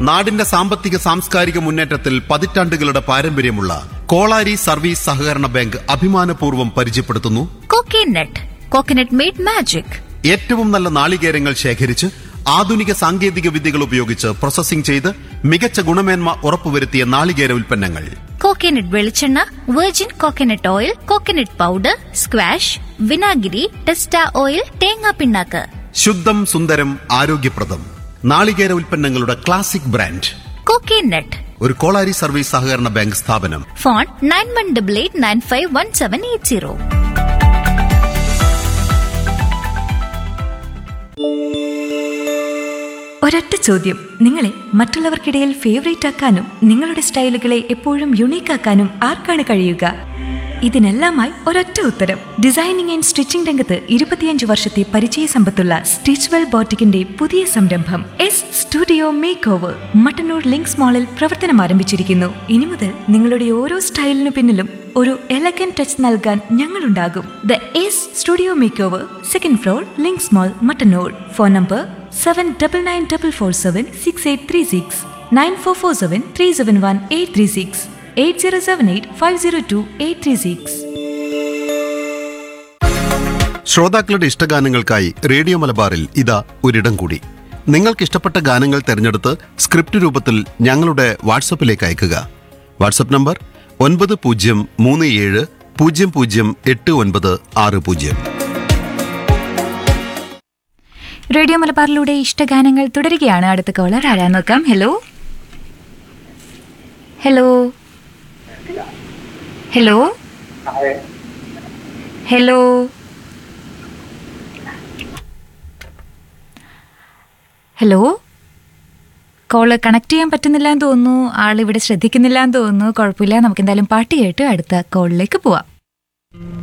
നാടിന്റെ സാമ്പത്തിക സാംസ്കാരിക മുന്നേറ്റത്തിൽ പതിറ്റാണ്ടുകളുടെ പാരമ്പര്യമുള്ള കോളാരി സർവീസ് സഹകരണ ബാങ്ക് അഭിമാനപൂർവ്വം പരിചയപ്പെടുത്തുന്നു കോക്കനട്ട്. Coconut made magic. ഏറ്റവും നല്ല നാളികേരങ്ങൾ ശേഖരിച്ച് ആധുനിക സാങ്കേതിക വിദ്യകൾ ഉപയോഗിച്ച് പ്രോസസ്സിംഗ് ചെയ്ത് മികച്ച ഗുണമേന്മ ഉറപ്പുവരുത്തിയ നാളികേര ഉൽപ്പന്നങ്ങൾ. കോക്കനട്ട് വെളിച്ചെണ്ണ, virgin coconut oil, coconut powder, squash, വിനാഗിരി, ടെസ്റ്റ ഓയിൽ, തേങ്ങാ പിണ്ണാക്ക്. ശുദ്ധം, സുന്ദരം, ആരോഗ്യപ്രദം നാളികേര ഉൽപ്പന്നങ്ങളുടെ ക്ലാസിക് ബ്രാൻഡ് കോക്കനട്ട്. ഒരു കോളാരി സർവീസ് സഹകരണ ബാങ്ക് സ്ഥാപനം. ഫോൺ 9188951780. ഒരൊറ്റ ചോദ്യം, നിങ്ങളെ മറ്റുള്ളവർക്കിടയിൽ ഫേവറേറ്റ് ആക്കാനും നിങ്ങളുടെ സ്റ്റൈലുകളെ എപ്പോഴും യുണീക്ക് ആക്കാനും ആർക്കാണ് കഴിയുക? ഇതിനെല്ലാമായി ഒരൊറ്റ ഉത്തരം. ഡിസൈനിങ് ആൻഡ് സ്റ്റിച്ചിംഗ് രംഗത്ത് 25 വർഷത്തെ പരിചയ സമ്പത്തുള്ള സ്റ്റിച്ച്വെൽ ബോട്ടിക്കിന്റെ പുതിയ സംരംഭം S studio make over Mattannur links മാളിൽ പ്രവർത്തനം ആരംഭിച്ചിരിക്കുന്നു. ഇനി മുതൽ നിങ്ങളുടെ ഓരോ സ്റ്റൈലിനു പിന്നിലും ഒരു എലഗന്റ് ടച്ച് നൽകാൻ ഞങ്ങളുണ്ടാകും. The S studio make over, second floor, links mall, Mattannur. Phone number 7994476836, 9447371836, 8078502836. ശ്രോതാക്കളുടെ ഇഷ്ടഗാനങ്ങൾക്കായി റേഡിയോ മലബാറിൽ ഇതാ ഒരിടം കൂടി. നിങ്ങൾക്ക് ഇഷ്ടപ്പെട്ട ഗാനങ്ങൾ തിരഞ്ഞെടുത്ത് സ്ക്രിപ്റ്റ് രൂപത്തിൽ ഞങ്ങളുടെ വാട്സപ്പിലേക്ക് അയയ്ക്കുക. WhatsApp number 9037008960. റേഡിയോ മലബാറിലൂടെ ഇഷ്ടഗാനങ്ങൾ തുടരുകയാണ്. അടുത്ത കോളർ ആരാ നോക്കാം. Hello hello hello hello hello call connect ചെയ്യാൻ പറ്റുന്നില്ല എന്ന് തോന്നുന്നു. ആളിവിടെ ശ്രദ്ധിക്കുന്നില്ല എന്ന് തോന്നുന്നു. കുഴപ്പമില്ല, നമുക്ക് എന്തായാലും പാട്ട് കേട്ട് അടുത്ത കോളിലേക്ക് പോവാം.